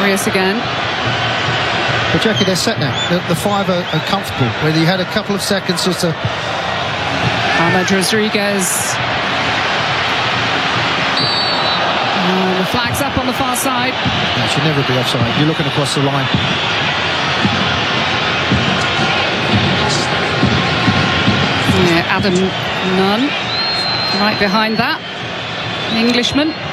Karius again. But Jackie, they're set now. The five are comfortable. Whether you had a couple of seconds just to... Ahmed Rodriguez. The flag's up on the far side. That should never be offside. You're looking across the line. Yeah, Adam Nunn right behind that, the Englishman.